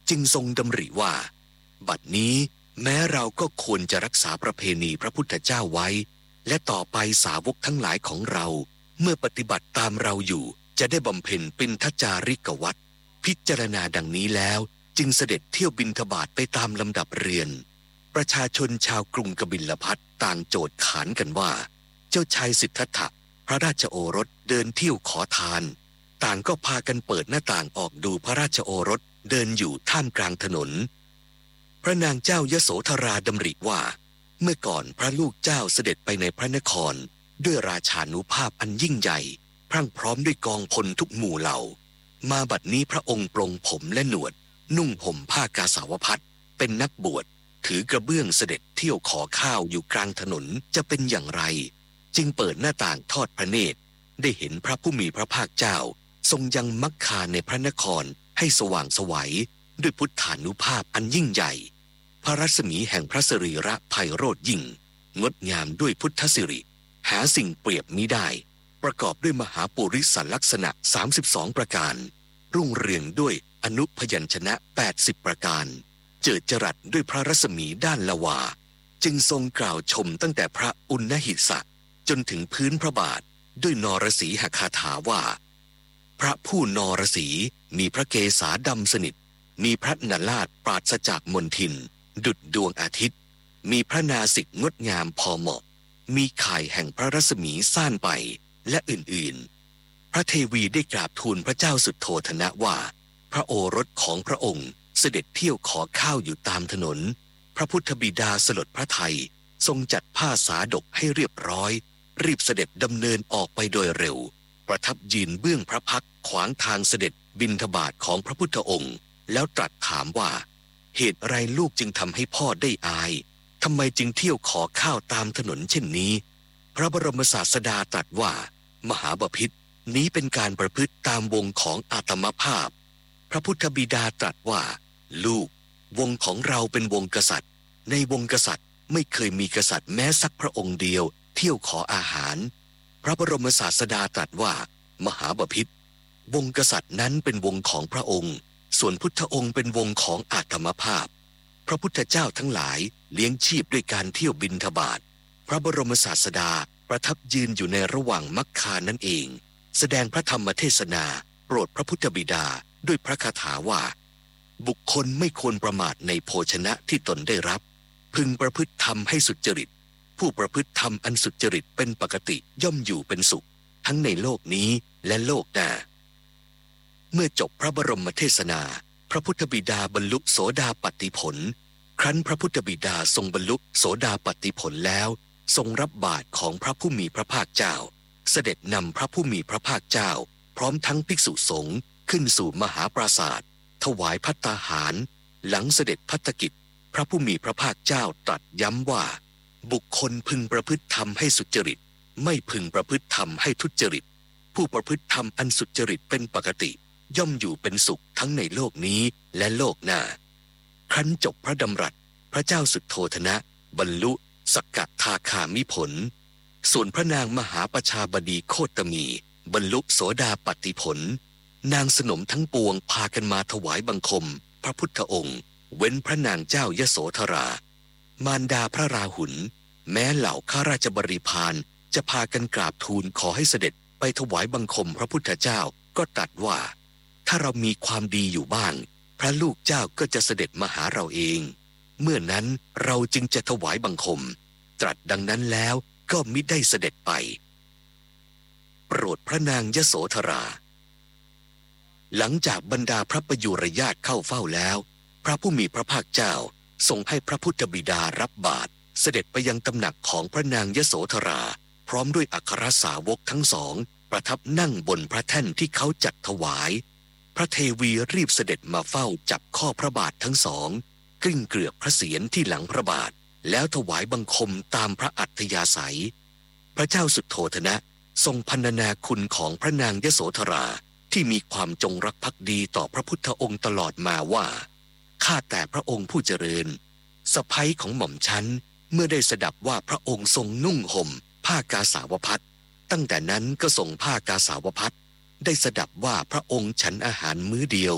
จึงทรงดำริว่าบัดนี้แม้เราก็ควรจะรักษาประเพณีพระพุทธเจ้าไว้และต่อไปสาวกทั้งหลายของเราเมื่อปฏิบัติตามเราอยู่จะได้บำเพ็ญปิณฑจาริกวัตรพิจารณาดังนี้แล้วจึงเสด็จเที่ยวบิณฑบาตไปตามลำดับเรือนประชาชนชาวกรุงกบิลพัสต่างโจทย์ขานกันว่าเจ้าชายสิทธัตถะพระราชโอรสเดินเที่ยวขอทานต่างก็พากันเปิดหน้าต่างออกดูพระราชโอรสเดินอยู่ท่ามกลางถนนพระนางเจ้ายโสธราดำริว่าเมื่อก่อนพระลูกเจ้าเสด็จไปในพระนครด้วยราชานุภาพอันยิ่งใหญ่พรั่งพร้อมด้วยกองพลทุกหมู่เหล่ามาบัดนี้พระองค์ปลงผมและหนวดนุ่งห่มผ้ากาสาวพัสเป็นนักบวชถือกระเบื้องเสด็จเที่ยวขอข้าวอยู่กลางถนนจะเป็นอย่างไรจึงเปิดหน้าต่างทอดพระเนตรได้เห็นพระผู้มีพระภาคเจ้าทรงยังมักคาในพระนครให้สว่างไสวด้วยพุทธานุภาพอันยิ่งใหญ่พระรัศมีแห่งพระสรีระไพโรจน์ยิ่งงดงามด้วยพุทธสิริหาสิ่งเปรียบมิได้ประกอบด้วยมหาปุริสลักษณะ32ประการรุ่งเรืองด้วยอนุพยัญชนะ80ประการเจิดจรัสด้วยพระรัศมีด้านละวาจึงทรงกล่าวชมตั้งแต่พระอุณหิสะจนถึงพื้นพระบาทด้วยนรสีหคาถาว่าพระผู้นรสีมีพระเกศาดำสนิทมีพระนราชปราศจากมลทินดุจดวงอาทิตย์มีพระนาสิกงดงามพอเหมาะมีข่ายแห่งพระรัศมีซ่านไปและอื่นๆพระเทวีได้กราบทูลพระเจ้าสุโธทนะว่าพระโอรสของพระองค์เสด็จเที่ยวขอข้าวอยู่ตามถนนพระพุทธบิดาสลดพระทัยทรงจัดผ้าสาดกให้เรียบร้อยรีบเสด็จดำเนินออกไปโดยเร็วประทับยืนเบื้องพระพักตร์ขวางทางเสด็จบิณฑบาตของพระพุทธองค์แล้วตรัสถามว่าเหตุไรลูกจึงทำให้พ่อได้อายทำไมจึงเที่ยวขอข้าวตามถนนเช่นนี้พระบรมศาสดาตรัสว่ามหาบพิตรนี้เป็นการประพฤติตามวงของอาตมภาพพระพุทธบิดาตรัสว่าลูกวงของเราเป็นวงกษัตริย์ในวงกษัตริย์ไม่เคยมีกษัตริย์แม้สักพระองค์เดียวเที่ยวขออาหารพระบรมศาสดาตรัสว่ามหาบพิตรวงกษัตริย์นั้นเป็นวงของพระองค์ส่วนพุทธองค์เป็นวงของอาตมภาพพระพุทธเจ้าทั้งหลายเลี้ยงชีพด้วยการเที่ยวบิณฑบาตพระบรมศาสดาประทับยืนอยู่ในระหว่างมักคานั่นเองแสดงพระธรรมเทศนาโปรดพระพุทธบิดาด้วยพระคาถาว่าบุคคลไม่ควรประมาทในโภชนะที่ตนได้รับพึงประพฤติธรรมให้สุจริตผู้ประพฤติธรรมอันสุจริตเป็นปกติย่อมอยู่เป็นสุขทั้งในโลกนี้และโลกหน้าเมื่อจบพระบรมเทศนาพระพุทธบิดาบรรลุโสดาปัตติผลครั้นพระพุทธบิดาทรงบรรลุโสดาปัตติผลแล้วทรงรับบาตรของพระผู้มีพระภาคเจ้าเสด็จนำพระผู้มีพระภาคเจ้าพร้อมทั้งภิกษุสงฆ์ขึ้นสู่มหาปราสาทถวายภัตตาหารหลังเสด็จภัตตกิจพระผู้มีพระภาคเจ้าตรัสย้ำว่าบุคคลพึงประพฤติธรรมให้สุจริตไม่พึงประพฤติธรรมให้ทุจริตผู้ประพฤติธรรมอันสุจริตเป็นปกติย่อมอยู่เป็นสุขทั้งในโลกนี้และโลกหน้าครั้นจบพระดำรัสพระเจ้าสุโธทนะบรรลุสักกทาคามิผลส่วนพระนางมหาประชาบดีโคตมีบรรลุโสดาปัตติผลนางสนมทั้งปวงพากันมาถวายบังคมพระพุทธองค์เว้นพระนางเจ้ายโสธรามารดาพระราหุลแม้เหล่าข้าราชบริพารจะพากันกราบทูลขอให้เสด็จไปถวายบังคมพระพุทธเจ้าก็ตรัสว่าถ้าเรามีความดีอยู่บ้างพระลูกเจ้าก็จะเสด็จมาหาเราเองเมื่อนั้นเราจึงจะถวายบังคมตรัสดังนั้นแล้วก็มิได้เสด็จไปโปรดพระนางยโสธราหลังจากบรรดาพระประยุรญาติเข้าเฝ้าแล้วพระผู้มีพระภาคเจ้าทรงให้พระพุทธบิดารับบาตรเสด็จไปยังตำหนักของพระนางยโสธราพร้อมด้วยอัครสาวกทั้งสองประทับนั่งบนพระแท่นที่เขาจัดถวายพระเทวีรีบเสด็จมาเฝ้าจับข้อพระบาททั้งสองกลิ้งเกลือกพระเศียรที่หลังพระบาทแล้วถวายบังคมตามพระอัธยาศัยพระเจ้าสุโธทนะทรงพรรณนาคุณของพระนางยโสธราที่มีความจงรักภักดีต่อพระพุทธองค์ตลอดมาว่าข้าแต่พระองค์ผู้เจริญสะใภ้ของหม่อมฉันเมื่อได้สดับว่าพระองค์ทรงนุ่งห่มผ้ากาสาวพัสตั้งแต่นั้นก็ส่งผ้ากาสาวพัสได้สดับว่าพระองค์ฉันอาหารมื้อเดียว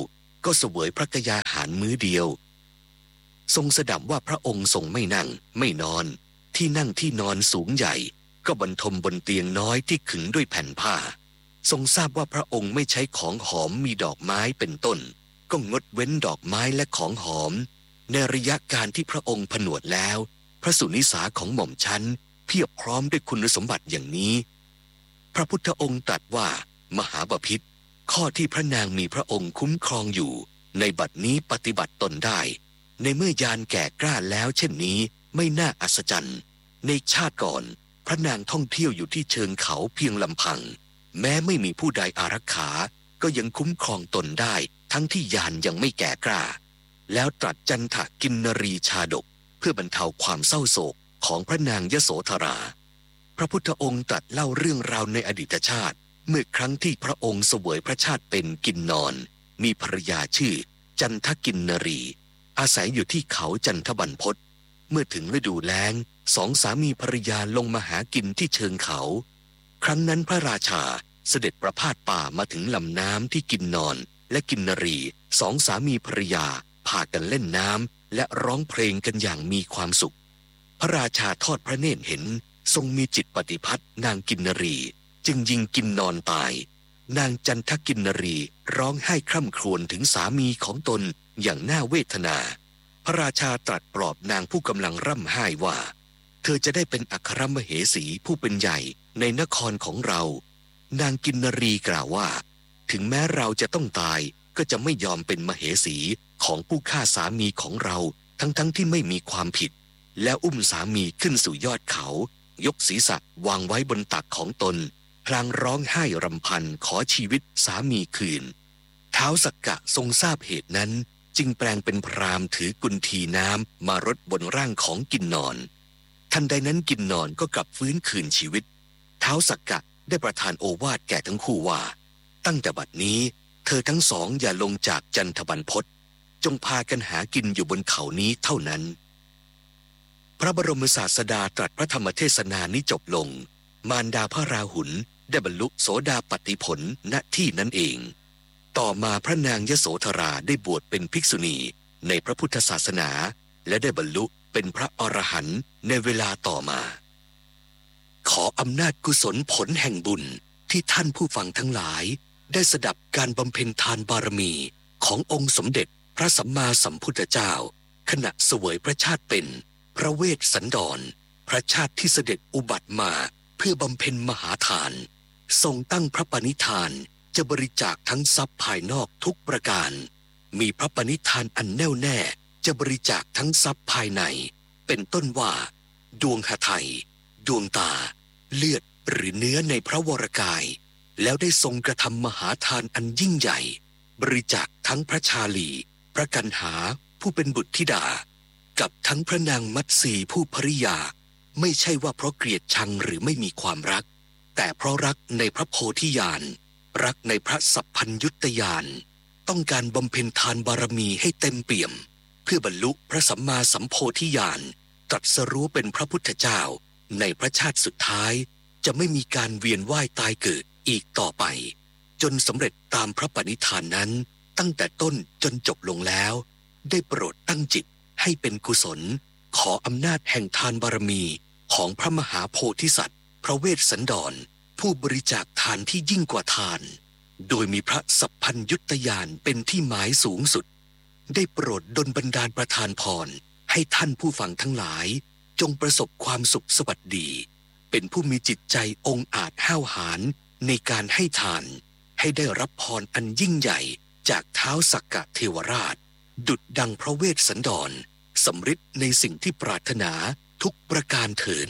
ก็เสวยพระกยาหารมื้อเดียวทรงสดับว่าพระองค์ทรงไม่นั่งไม่นอนที่นั่งที่นอนสูงใหญ่ก็บรรทมบนเตียงน้อยที่ขึงด้วยแผ่นผ้าทรงทราบว่าพระองค์ไม่ใช้ของหอมมีดอกไม้เป็นต้นก็งดเว้นดอกไม้และของหอมในระยะการที่พระองค์ผนวดแล้วพระสุนิสาของหม่อมชั้นเพียบพร้อมด้วยคุณสมบัติอย่างนี้พระพุทธองค์ตรัสว่ามหาบพิตรข้อที่พระนางมีพระองค์คุ้มครองอยู่ในบัดนี้ปฏิบัติตนได้ในเมื่อยานแก่กล้าแล้วเช่นนี้ไม่น่าอัศจรรย์ในชาติก่อนพระนางท่องเที่ยวอยู่ที่เชิงเขาเพียงลำพังแม้ไม่มีผู้ใดอารักขาก็ยังคุ้มครองตนได้ทั้งที่ยานยังไม่แก่กล้าแล้วตรัสจันทกินนรีชาดกเพื่อบรรเทาความเศร้าโศกของพระนางยโสธราพระพุทธองค์ตรัสเล่าเรื่องราวในอดีตชาติเมื่อครั้งที่พระองค์เสวยพระชาติเป็นกินนอนมีภรรยาชื่อจันทกินนรีอาศัยอยู่ที่เขาจันทบรรพตเมื่อถึงฤดูแล้งสองสามีภรรยาลงมาหากินที่เชิงเขาครั้งนั้นพระราชาเสด็จประพาสป่ามาถึงลำน้ำที่กินนอนและกินนรีสองสามีภรรยาพากันเล่นน้ำและร้องเพลงกันอย่างมีความสุขพระราชาทอดพระเนตรเห็นทรงมีจิตปฏิพัทธ์นางกินนรีจึงยิงกินนอนตายนางจันทกินนรีร้องไห้คร่ำครวญถึงสามีของตนอย่างน่าเวทนาพระราชาตรัสปลอบนางผู้กำลังร่ำไห้ว่าเธอจะได้เป็นอัครมเหสีผู้เป็นใหญ่ในนครของเรานางกินนรีกล่าวว่าถึงแม้เราจะต้องตายก็จะไม่ยอมเป็นมเหสีของผู้ฆ่าสามีของเราทั้งที่ไม่มีความผิดแล้วอุ้มสามีขึ้นสู่ยอดเขายกศีรษะวางไว้บนตักของตนพลางร้องไห้รำพันขอชีวิตสามีคืนท้าวสักกะทรงทราบเหตุนั้นจึงแปลงเป็นพราหมณ์ถือกุนทีน้ำมารดบนร่างของกินนอนทันใดนั้นกินนอนก็กลับฟื้นคืนชีวิตท้าวสักกะได้ประทานโอวาทแก่ทั้งคู่ว่าตั้งแต่บัดนี้เธอทั้งสองอย่าลงจากจันทบรรพตจงพากันหากินอยู่บนเขานี้เท่านั้นพระบรมศาสดาตรัสพระธรรมเทศนานี้จบลงมารดาพระราหุลได้บรรลุโสดาปัตติผลณที่นั้นเองต่อมาพระนางยโสธราได้บวชเป็นภิกษุณีในพระพุทธศาสนาและได้บรรลุเป็นพระอรหันต์ในเวลาต่อมาขออำนาจกุศลผลแห่งบุญที่ท่านผู้ฟังทั้งหลายได้สดับการบำเพ็ญทานบารมีขององค์สมเด็จพระสัมมาสัมพุทธเจ้าขณะเสวยพระชาติเป็นพระเวสสันดรพระชาติที่เสด็จอุบัติมาเพื่อบำเพ็ญมหาทานทรงตั้งพระปณิธานจะบริจาคทั้งทรัพย์ภายนอกทุกประการมีพระปณิธานอันแน่วแน่จะบริจาคทั้งทรัพย์ภายในเป็นต้นว่าดวงหทัยดวงตาเลือดหรือเนื้อในพระวรกายแล้วได้ทรงกระทำมหาทานอันยิ่งใหญ่บริจาคทั้งพระชาลีพระกันหาผู้เป็นบุตรธิดากับทั้งพระนางมัตสีผู้ภริยาไม่ใช่ว่าเพราะเกลียดชังหรือไม่มีความรักแต่เพราะรักในพระโพธิญาณรักในพระสัพพัญญุตญาณต้องการบำเพ็ญทานบารมีให้เต็มเปี่ยมเพื่อบรรลุพระสัมมาสัมโพธิญาณตรัสรู้เป็นพระพุทธเจ้าในพระชาติสุดท้ายจะไม่มีการเวียนว่ายตายเกิดอีกต่อไปจนสำเร็จตามพระปณิธานนั้นตั้งแต่ต้นจนจบลงแล้วได้โปรดตั้งจิตให้เป็นกุศลขออำนาจแห่งทานบารมีของพระมหาโพธิสัตว์พระเวสสันดรผู้บริจาคทานที่ยิ่งกว่าทานโดยมีพระสัพพัญญุตญาณเป็นที่หมายสูงสุดได้โปรดดลบันดาลประทานพรให้ท่านผู้ฟังทั้งหลายจงประสบความสุขสวัสดีเป็นผู้มีจิตใจองอาจห้าวหาญในการให้ทานให้ได้รับพรอันยิ่งใหญ่จากท้าวสักกะเทวราชดุจดังพระเวสสันดรสำฤทธิ์ในสิ่งที่ปรารถนาทุกประการเถิด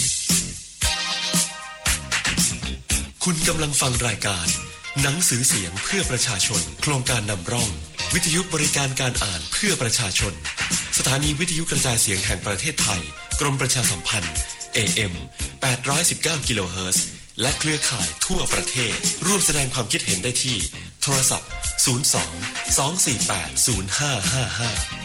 คุณกำลังฟังรายการหนังสือเสียงเพื่อประชาชนโครงการนำร่องวิทยุบริการการอ่านเพื่อประชาชนสถานีวิทยุกระจายเสียงแห่งประเทศไทยกรมประชาสัมพันธ์ AM 819 กิโลเฮิรตซ์และเครือข่ายทั่วประเทศร่วมแสดงความคิดเห็นได้ที่โทรศัพท์ 02 248 0555